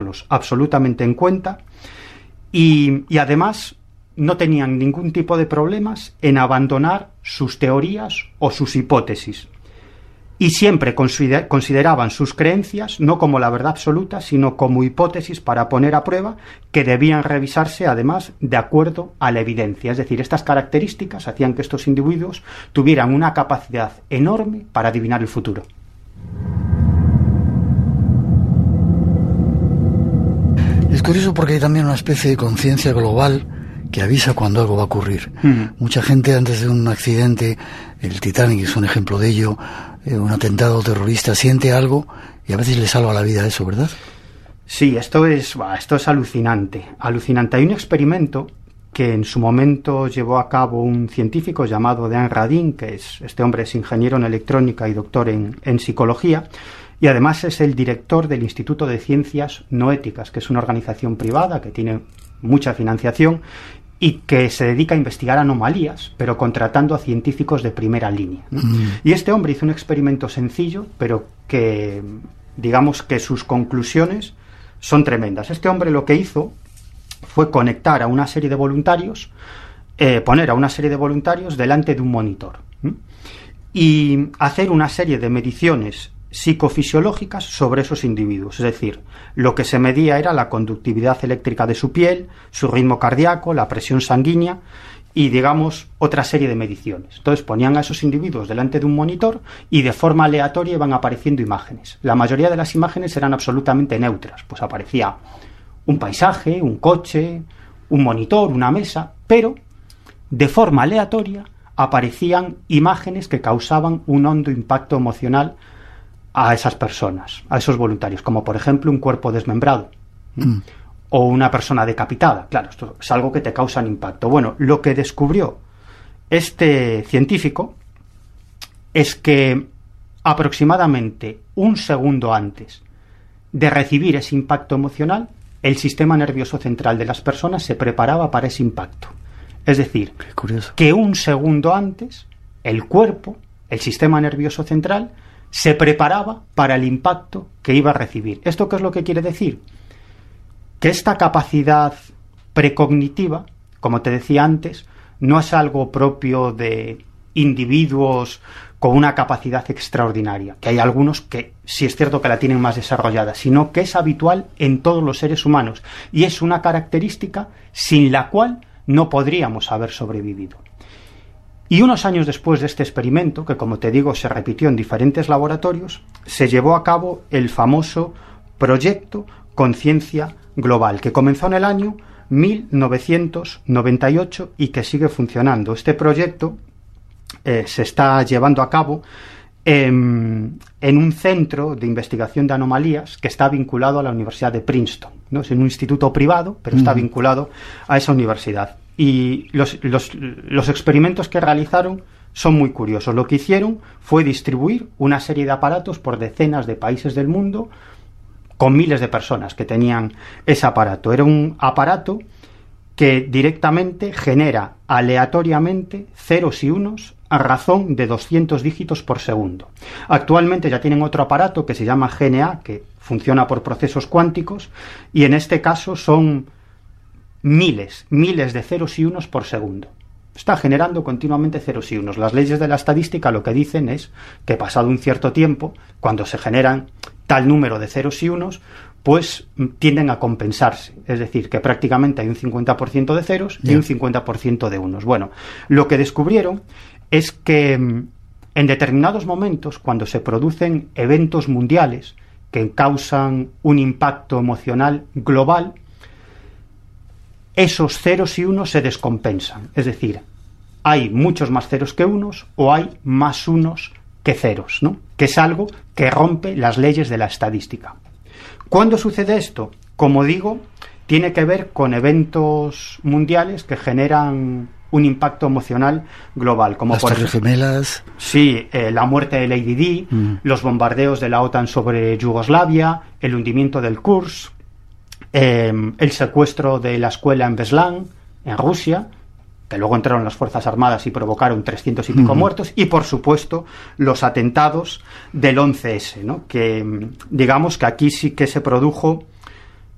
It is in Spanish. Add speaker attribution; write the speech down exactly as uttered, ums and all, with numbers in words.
Speaker 1: teniéndolos absolutamente en cuenta y, y además no tenían ningún tipo de problemas en abandonar sus teorías o sus hipótesis. Y siempre consider- consideraban sus creencias no como la verdad absoluta, sino como hipótesis para poner a prueba, que debían revisarse además de acuerdo a la evidencia. Es decir, estas características hacían que estos individuos tuvieran una capacidad enorme para adivinar el futuro.
Speaker 2: Es curioso porque hay también una especie de conciencia global que avisa cuando algo va a ocurrir. Uh-huh. Mucha gente antes de un accidente, el Titanic es un ejemplo de ello, eh, un atentado terrorista, siente algo y a veces le salva la vida eso, ¿verdad?
Speaker 1: Sí, esto es, esto es alucinante, alucinante. Hay un experimento que en su momento llevó a cabo un científico llamado Dan Radin, que es, este hombre es ingeniero en electrónica y doctor en, en psicología, y además es el director del Instituto de Ciencias No Éticas, que es una organización privada que tiene mucha financiación y que se dedica a investigar anomalías, pero contratando a científicos de primera línea, ¿no? Mm. Y este hombre hizo un experimento sencillo, pero que, digamos que sus conclusiones son tremendas. Este hombre lo que hizo fue conectar a una serie de voluntarios, eh, poner a una serie de voluntarios delante de un monitor, ¿sí? Y hacer una serie de mediciones psicofisiológicas sobre esos individuos. Es decir, lo que se medía era la conductividad eléctrica de su piel, su ritmo cardíaco, la presión sanguínea y, digamos, otra serie de mediciones. Entonces ponían a esos individuos delante de un monitor y de forma aleatoria iban apareciendo imágenes. La mayoría de las imágenes eran absolutamente neutras, pues aparecía un paisaje, un coche, un monitor, una mesa, pero de forma aleatoria aparecían imágenes que causaban un hondo impacto emocional a esas personas, a esos voluntarios, como por ejemplo un cuerpo desmembrado, mm. o una persona decapitada. Claro, esto es algo que te causa un impacto. Bueno, lo que descubrió este científico es que aproximadamente un segundo antes de recibir ese impacto emocional, el sistema nervioso central de las personas se preparaba para ese impacto. Es decir, que un segundo antes, el cuerpo, el sistema nervioso central, se preparaba para el impacto que iba a recibir. ¿Esto qué es lo que quiere decir? Que esta capacidad precognitiva, como te decía antes, no es algo propio de individuos con una capacidad extraordinaria, que hay algunos que sí es cierto que la tienen más desarrollada, sino que es habitual en todos los seres humanos y es una característica sin la cual no podríamos haber sobrevivido. Y unos años después de este experimento, que como te digo se repitió en diferentes laboratorios, se llevó a cabo el famoso proyecto Conciencia Global, que comenzó en el año mil novecientos noventa y ocho y que sigue funcionando. Este proyecto eh, se está llevando a cabo en, en un centro de investigación de anomalías que está vinculado a la Universidad de Princeton, ¿no? Es un instituto privado, pero está vinculado a esa universidad. Y los, los, los experimentos que realizaron son muy curiosos. Lo que hicieron fue distribuir una serie de aparatos por decenas de países del mundo con miles de personas que tenían ese aparato. Era un aparato que directamente genera aleatoriamente ceros y unos a razón de doscientos dígitos por segundo. Actualmente ya tienen otro aparato que se llama G N A, que funciona por procesos cuánticos, y en este caso son miles, miles de ceros y unos por segundo. Está generando continuamente ceros y unos. Las leyes de la estadística lo que dicen es que pasado un cierto tiempo, cuando se generan tal número de ceros y unos, pues tienden a compensarse. Es decir, que prácticamente hay un cincuenta por ciento de ceros y un cincuenta por ciento de unos. Bueno, lo que descubrieron es que en determinados momentos, cuando se producen eventos mundiales que causan un impacto emocional global, esos ceros y unos se descompensan. Es decir, hay muchos más ceros que unos o hay más unos que ceros, ¿no? Que es algo que rompe las leyes de la estadística. ¿Cuándo sucede esto? Como digo, tiene que ver con eventos mundiales que generan un impacto emocional global, como
Speaker 2: las
Speaker 1: por
Speaker 2: Torres
Speaker 1: ejemplo,
Speaker 2: Gemelas.
Speaker 1: Sí, eh, la muerte de Lady Di, mm. los bombardeos de la OTAN sobre Yugoslavia, el hundimiento del Kursk, eh, el secuestro de la escuela en Beslan, en Rusia, que luego entraron las Fuerzas Armadas y provocaron trescientos y pico mm. muertos, y por supuesto los atentados del once ese, ¿no? Que digamos que aquí sí que se produjo